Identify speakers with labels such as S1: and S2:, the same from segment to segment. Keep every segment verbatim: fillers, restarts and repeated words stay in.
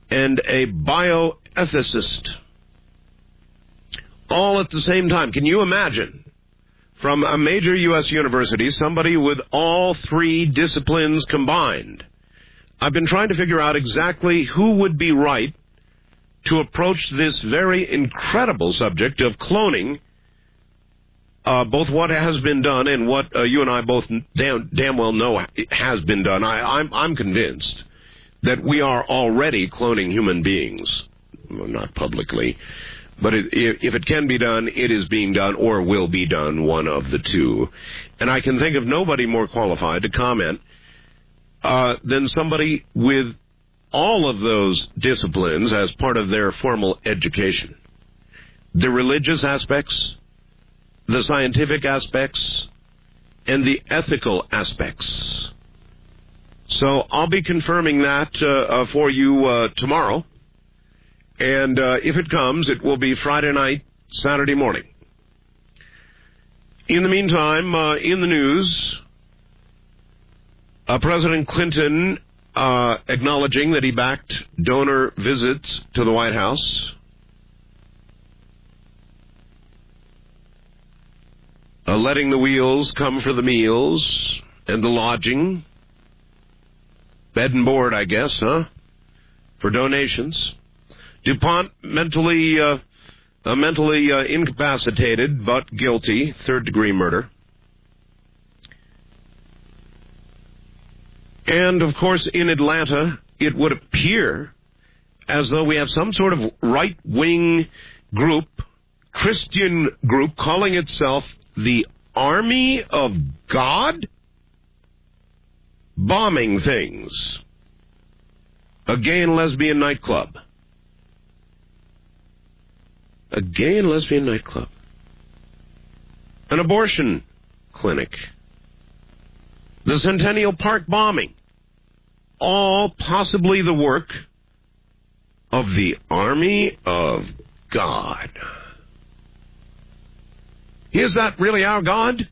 S1: and a bioethicist. All at the same time. Can you imagine? From a major U S university, somebody with all three disciplines combined. I've been trying to figure out exactly who would be right to approach this very incredible subject of cloning, uh, both what has been done and what uh, you and I both damn, damn well know has been done. I, I'm, I'm convinced that we are already cloning human beings. Well, not publicly. But it, if it can be done, it is being done or will be done, one of the two. And I can think of nobody more qualified to comment uh, than somebody with all of those disciplines as part of their formal education. The religious aspects, the scientific aspects, and the ethical aspects. So I'll be confirming that uh, uh, for you uh, tomorrow. And uh, if it comes, it will be Friday night, Saturday morning. In the meantime, uh, in the news, uh, President Clinton uh, acknowledging that he backed donor visits to the White House. Uh, letting the wheels come for the meals and the lodging. Bed and board, I guess, huh? For donations. DuPont mentally uh, uh, mentally uh, incapacitated but guilty, third-degree murder. And, of course, in Atlanta, it would appear as though we have some sort of right-wing group, Christian group, calling itself the Army of God, bombing things. A gay and lesbian nightclub. A gay and lesbian nightclub. An abortion clinic. The Centennial Park bombing. All possibly the work of the Army of God. Is that really our God?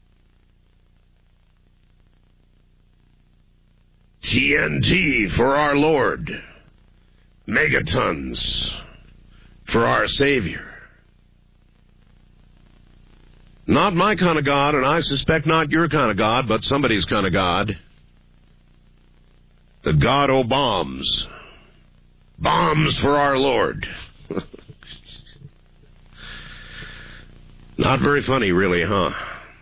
S1: T N T for our Lord. Megatons for our Savior. Not my kind of God, and I suspect not your kind of God, but somebody's kind of God. The God o' bombs. Bombs for our Lord. Not very funny, really, huh?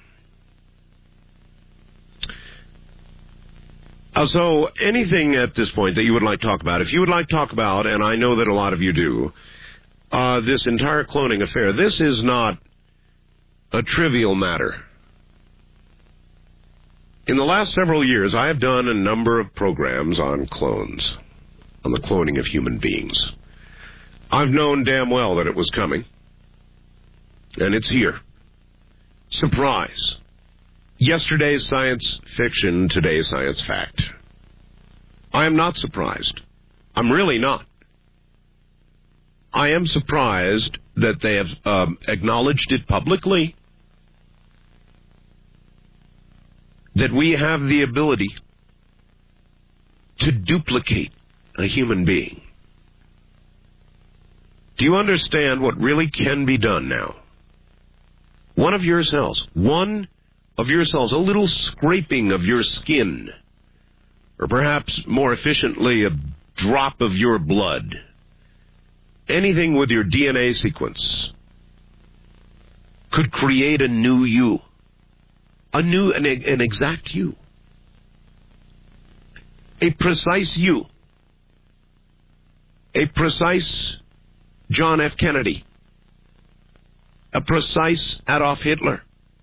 S1: Uh, so, anything at this point that you would like to talk about, if you would like to talk about, and I know that a lot of you do, Uh, this entire cloning affair, this is not a trivial matter. In the last several years, I have done a number of programs on clones, on the cloning of human beings. I've known damn well that it was coming, and it's here. Surprise. Yesterday's science fiction, today's science fact. I am not surprised. I'm really not. I am surprised that they have um, acknowledged it publicly, that we have the ability to duplicate a human being. Do you understand what really can be done now? One of your cells, one of your cells, a little scraping of your skin, or perhaps more efficiently, a drop of your blood. Anything with your D N A sequence could create a new you, a new, an, an exact you, a precise you, a precise John F. Kennedy, a precise Adolf Hitler.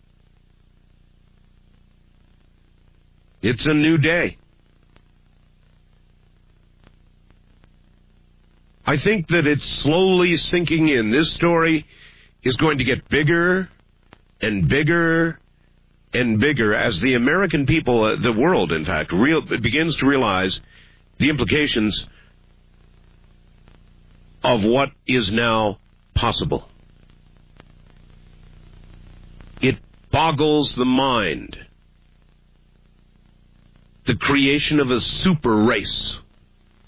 S1: It's a new day. I think that it's slowly sinking in. This story is going to get bigger and bigger and bigger as the American people, uh, the world, in fact, real, begins to realize the implications of what is now possible. It boggles the mind. The creation of a super race.